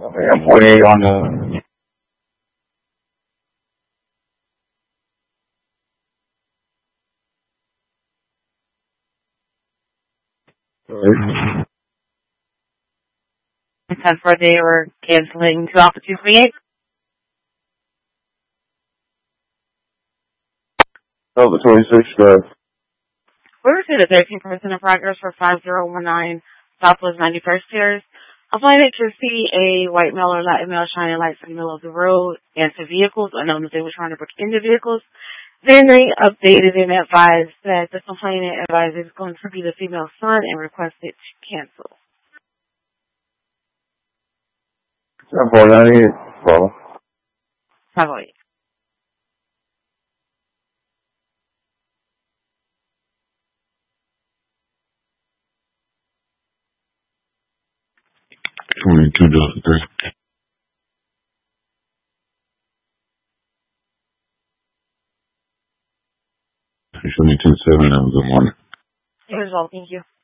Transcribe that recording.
I'm way on the. Because for they were canceling 12 to 228. Oh, the 26th. We received a 13% of progress for 5019 Southwest 91st Terrace. I'm planning to see a white male or Latin male shining lights in the middle of the road and to vehicles. Unknown that they were trying to break into vehicles. Then they updated and advised that the complainant advised it's going to be the female son and requested to cancel. 498. Well. 508. $22.03. 72.7. That was the one. Here's all. Thank you.